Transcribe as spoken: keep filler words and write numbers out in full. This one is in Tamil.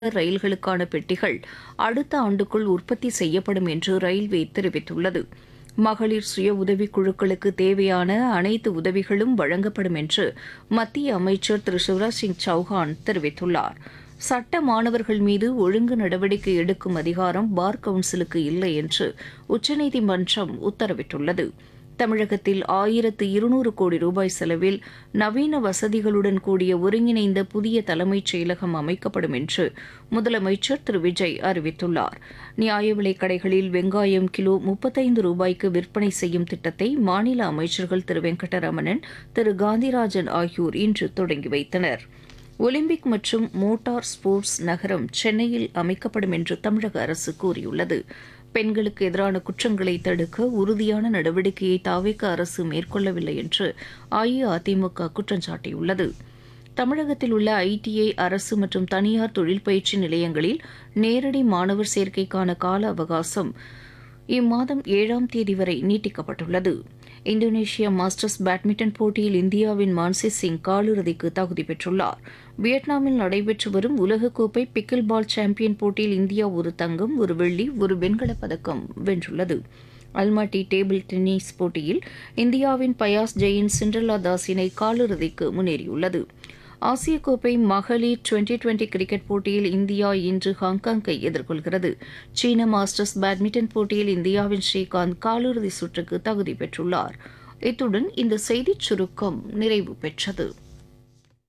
ரயில்களுக்கான பெட்டிகள் அடுத்த ஆண்டுக்குள் உற்பத்தி செய்யப்படும் என்று ரயில்வே தெரிவித்துள்ளது. மகளிர் சுய உதவிக் குழுக்களுக்கு தேவையான அனைத்து உதவிகளும் வழங்கப்படும் என்று மத்திய அமைச்சர் திரு சிவராஜ் சிங் சௌஹான் தெரிவித்துள்ளார். சட்ட மாணவர்கள் மீது ஒழுங்கு நடவடிக்கை எடுக்கும் அதிகாரம் பார் கவுன்சிலுக்கு இல்லை என்று உச்சநீதிமன்றம் உத்தரவிட்டுள்ளது. தமிழகத்தில் ஆயிரத்து இருநூறு கோடி ரூபாய் செலவில் நவீன வசதிகளுடன் கூடிய ஒருங்கிணைந்த புதிய தலைமைச் செயலகம் அமைக்கப்படும் என்று முதலமைச்சர் திரு விஜய் அறிவித்துள்ளார். நியாய விலைக் கடைகளில் வெங்காயம் கிலோ முப்பத்தைந்து ரூபாய்க்கு விற்பனை செய்யும் திட்டத்தை மாநில அமைச்சர்கள் திரு வெங்கடரமணன், திரு காந்திராஜன் ஆகியோர் இன்று தொடங்கி வைத்தனர். ஒலிம்பிக் மற்றும் மோட்டார் ஸ்போர்ட்ஸ் நகரம் சென்னையில் அமைக்கப்படும் என்று தமிழக அரசு கூறியுள்ளது. பெண்களுக்கு எதிரான குற்றங்களை தடுக்க உறுதியான நடவடிக்கையை தாவேக அரசு மேற்கொள்ளவில்லை என்று அஇஅதிமுக குற்றம் சாட்டியுள்ளது. தமிழகத்தில் உள்ள ஐடிஐ அரசு மற்றும் தனியார் தொழில் பயிற்சி நிலையங்களில் நேரடி மாணவர் சேர்க்கைக்கான கால அவகாசம் இம்மாதம் ஏழாம் தேதி வரை நீட்டிக்கப்பட்டுள்ளது. இந்தோனேஷியா மாஸ்டர்ஸ் பேட்மிண்டன் போட்டியில் இந்தியாவின் மான்சி சிங் காலிறுதிக்கு தகுதி பெற்றுள்ளார். வியட்நாமில் நடைபெற்று வரும் உலகக்கோப்பை பிக்கில் பால் சாம்பியன் போட்டியில் இந்தியா ஒரு தங்கம், ஒரு வெள்ளி, ஒரு வெண்கலப் பதக்கம் வென்றுள்ளது. அல்மாட்டி டேபிள் டென்னிஸ் போட்டியில் இந்தியாவின் பயாஸ் ஜெயின் சிண்ட்ரலா தாஸ் இணை காலிறுதிக்கு முன்னேறியுள்ளது. ஆசிய கோப்பை மகளிர் டுவெண்டி டுவெண்டி கிரிக்கெட் போட்டியில் இந்தியா இன்று ஹாங்காங்கை எதிர்கொள்கிறது. சீன மாஸ்டர்ஸ் பேட்மிண்டன் போட்டியில் இந்தியாவின் ஸ்ரீகாந்த் காலிறுதி சுற்றுக்கு தகுதி பெற்றுள்ளார். இத்துடன் இந்த செய்திச் சுருக்கம் நிறைவு பெற்றது.